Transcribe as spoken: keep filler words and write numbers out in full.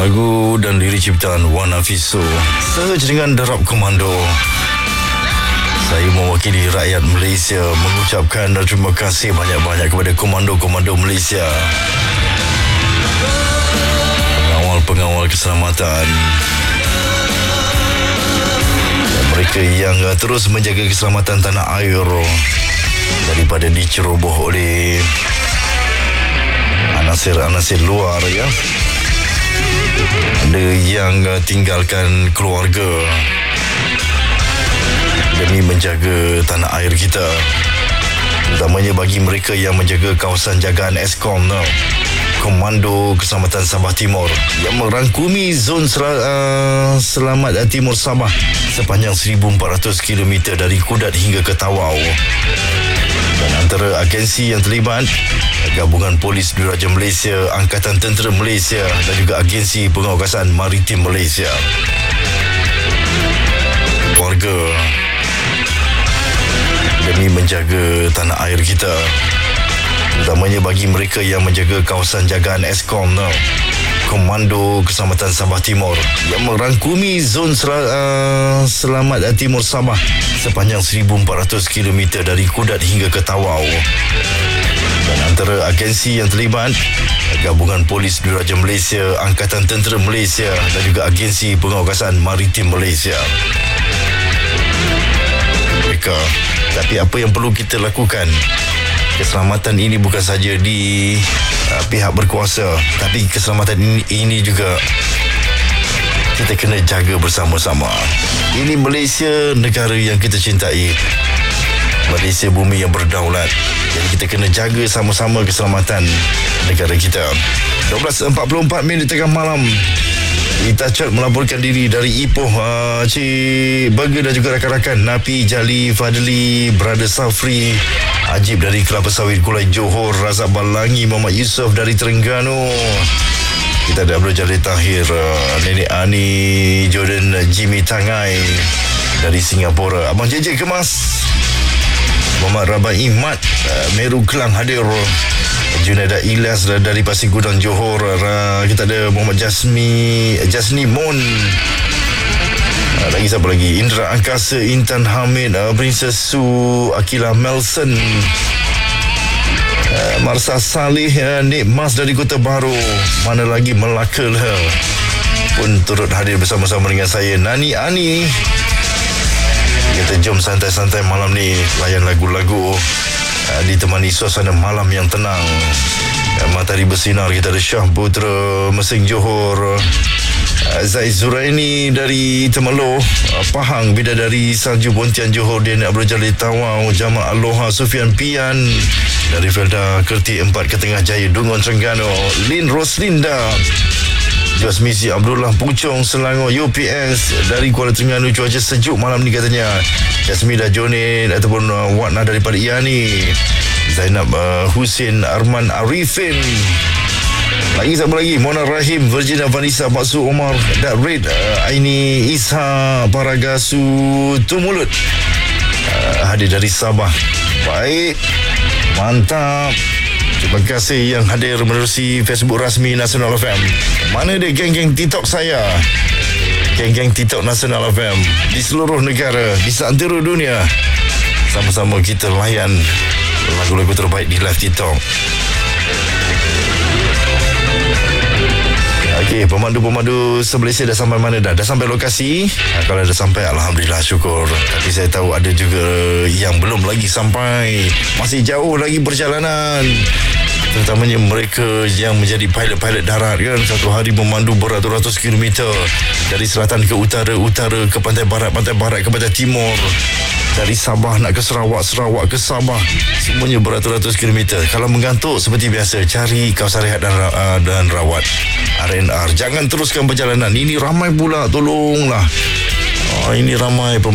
Lagu dan lirik ciptaan Wan Hafizo search dengan derap komando. Saya mewakili rakyat Malaysia mengucapkan terima kasih banyak-banyak kepada komando-komando Malaysia, pengawal-pengawal keselamatan, dan mereka yang terus menjaga keselamatan tanah air daripada diceroboh oleh anasir-anasir luar, ya. Ada yang tinggalkan keluarga demi menjaga tanah air kita, terutamanya bagi mereka yang menjaga kawasan jagaan Eskom, no? Komando Keselamatan Sabah Timur yang merangkumi zon sel- uh, selamat Timur Sabah sepanjang seribu empat ratus kilometer dari Kudat hingga ke Tawau. Dan antara agensi yang terlibat, Gabungan Polis Diraja Malaysia, Angkatan Tentera Malaysia dan juga Agensi Pengawasan Maritim Malaysia. Warga demi menjaga tanah air kita, terutamanya bagi mereka yang menjaga kawasan jagaan Eskom, no? Komando Keselamatan Sabah Timur yang merangkumi zon sel- uh, selamat Timur Sabah sepanjang seribu empat ratus kilometer dari Kudat hingga ke Tawau. Dan antara agensi yang terlibat, Gabungan Polis Diraja Malaysia, Angkatan Tentera Malaysia dan juga Agensi Pengawasan Maritim Malaysia. Mereka, tapi apa yang perlu kita lakukan? Keselamatan ini bukan saja di uh, pihak berkuasa, tapi keselamatan ini, ini juga kita kena jaga bersama-sama. Ini Malaysia, negara yang kita cintai. Malaysia, bumi yang berdaulat. Jadi kita kena jaga sama-sama keselamatan negara kita. dua belas empat puluh empat minit tengah malam. Itachat melaporkan diri dari Ipoh, uh, Cik Burger dan juga rakan-rakan. Napi, Jali, Fadli, Brother Safri, Ajib dari Kelapa Sawit Kulai Johor, Razak Balangi, Muhammad Yusof dari Terengganu. Kita ada Abdul Jalil Tahir, uh, Nenek Ani, Jordan Jimmy Tangai dari Singapura. Abang J J Kemas, Muhammad Rabai Mat, uh, Meru Kelang hadir. Junaida Ilyas dari Pasir Gudang Johor. Kita ada Muhammad Jasmi Jasni Mon. Lagi siapa lagi? Indra Angkasa, Intan Hamid, Princess Su, Akilah Melson, Marsa Salih, Nik Mas dari Kota Baru. Mana lagi, Melaka lah pun turut hadir bersama-sama dengan saya, Nani Ani. Kita jom santai-santai malam ni, layan lagu-lagu, ditemani suasana malam yang tenang. Matahari bersinar. Kita ada Syah Putra Mesing Johor, Zaid Zuraini dari Temerloh, Pahang Bidadari Salju Pontian Johor, Dian Abdul Jalil Tawau, Jamal Aloha Sufian Pian dari Felda Kerti empat Ketengah Jaya Dungun Terengganu, Lin Roslinda, Jasmisi Abdullah Pucong Selangor U P S dari Kuala Terengganu. Cuaca sejuk malam ni katanya. Jasmida Jonin ataupun uh, Watna daripada Yani, Zainab uh, Husin, Arman Arifin. Lagi siapa lagi? Mona Rahim, Virginia Vanessa, Maksu Omar, Dak Red, uh, Aini Isha, Paragasu Tumulut, uh, hadir dari Sabah. Baik, mantap. Terima kasih yang hadir menerusi Facebook rasmi Nasional F M. Mana dia geng-geng TikTok saya? Geng-geng TikTok Nasional F M di seluruh negara, di seantero dunia. Sama-sama kita layan lagu-lagu terbaik di live TikTok. Okey, pemandu-pemandu se-Malaysia dah sampai mana dah? Dah sampai lokasi? Ha, kalau dah sampai, Alhamdulillah, syukur. Tapi saya tahu ada juga yang belum lagi sampai. Masih jauh lagi perjalanan. Terutamanya mereka yang menjadi pilot-pilot darat, kan. Satu hari memandu beratus-ratus kilometer. Dari selatan ke utara, utara ke pantai barat, pantai barat ke pantai timur. Dari Sabah nak ke Sarawak, Sarawak ke Sabah. Semuanya beratus-ratus kilometer. Kalau mengantuk, seperti biasa, cari kawasan rehat dan, uh, dan rawat R and R. Jangan teruskan perjalanan. Ini ramai pula, tolonglah. Oh, ini ramai